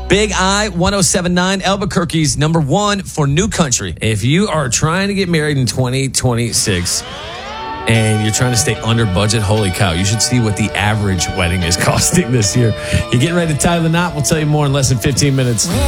Big I 1079, Albuquerque's number one for new country. If you are trying to get married in 2026 and you're trying to stay under budget, holy cow, you should see what the average wedding is costing this year. You're getting ready to tie the knot. We'll tell you more in less than 15 minutes.